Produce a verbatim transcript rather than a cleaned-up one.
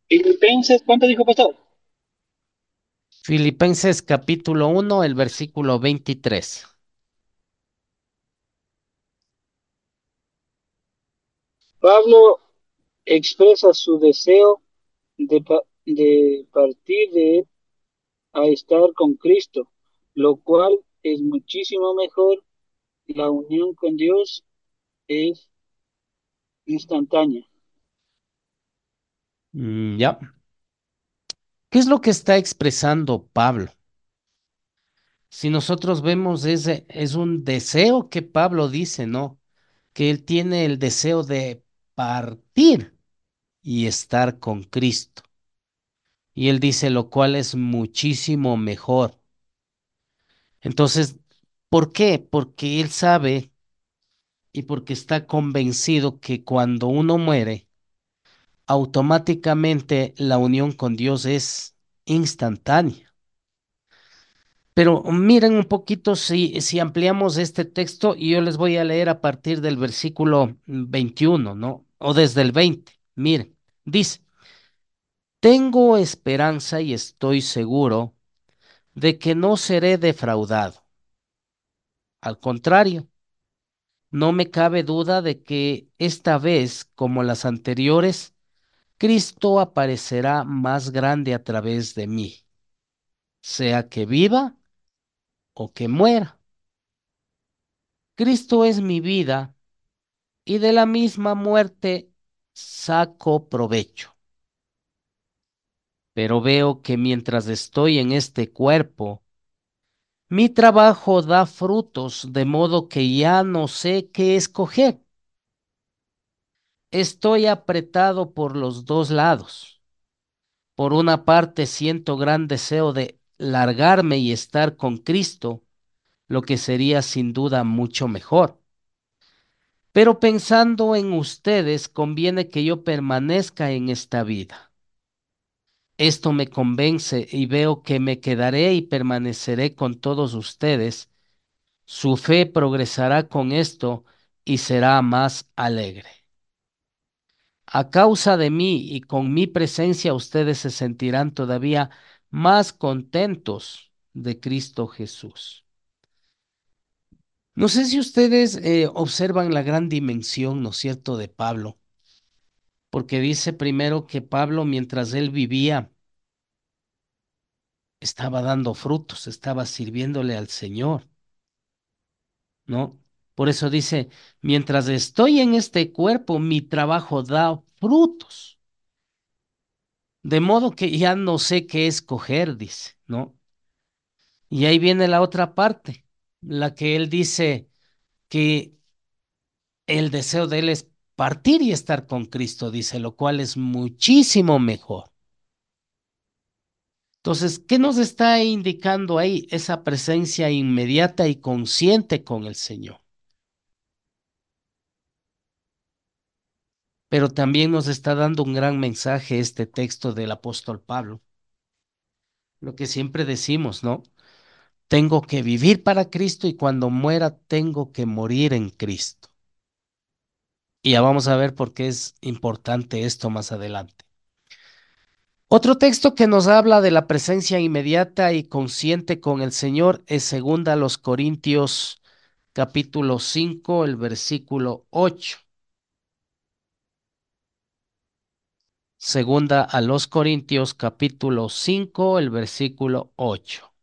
Filipenses, ¿cuánto dijo pastor? Filipenses capítulo uno, el versículo veintitrés. Pablo expresa su deseo de, pa- de partir de a estar con Cristo, lo cual es muchísimo mejor. La unión con Dios es instantánea. Mm, ya. ¿Qué es lo que está expresando Pablo? Si nosotros vemos ese, es un deseo que Pablo dice, ¿no? Que él tiene el deseo de partir y estar con Cristo. Y él dice, lo cual es muchísimo mejor. Entonces, ¿por qué? Porque él sabe y porque está convencido que cuando uno muere, automáticamente la unión con Dios es instantánea. Pero miren un poquito si, si ampliamos este texto y yo les voy a leer a partir del versículo veintiuno, ¿no? O desde el veinte. Miren, dice, tengo esperanza y estoy seguro de que no seré defraudado. Al contrario, no me cabe duda de que esta vez, como las anteriores, Cristo aparecerá más grande a través de mí, sea que viva o que muera. Cristo es mi vida y de la misma muerte saco provecho. Pero veo que mientras estoy en este cuerpo, mi trabajo da frutos, de modo que ya no sé qué escoger. Estoy apretado por los dos lados. Por una parte siento gran deseo de largarme y estar con Cristo, lo que sería sin duda mucho mejor. Pero pensando en ustedes, conviene que yo permanezca en esta vida. Esto me convence y veo que me quedaré y permaneceré con todos ustedes. Su fe progresará con esto y será más alegre. A causa de mí y con mi presencia ustedes se sentirán todavía más contentos de Cristo Jesús. No sé si ustedes eh, observan la gran dimensión, ¿no es cierto?, de Pablo, porque dice primero que Pablo, mientras él vivía, estaba dando frutos, estaba sirviéndole al Señor, ¿no? Por eso dice, mientras estoy en este cuerpo, mi trabajo da frutos, de modo que ya no sé qué escoger, dice, ¿no? Y ahí viene la otra parte, la que él dice que el deseo de él es partir y estar con Cristo, dice, lo cual es muchísimo mejor. Entonces, ¿qué nos está indicando ahí? Esa presencia inmediata y consciente con el Señor. Pero también nos está dando un gran mensaje este texto del apóstol Pablo. Lo que siempre decimos, ¿no? Tengo que vivir para Cristo y cuando muera tengo que morir en Cristo. Y ya vamos a ver por qué es importante esto más adelante. Otro texto que nos habla de la presencia inmediata y consciente con el Señor es segunda a los Corintios capítulo cinco, el versículo ocho. Segunda a los Corintios capítulo cinco, el versículo ocho.